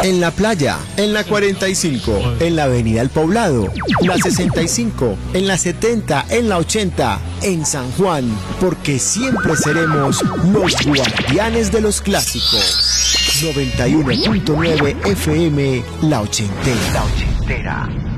en la playa, en la 45, en la avenida El Poblado, la 65, en la 70, en la 80, en San Juan, porque siempre seremos los guardianes de los clásicos. 91.9 FM, La Ochentera.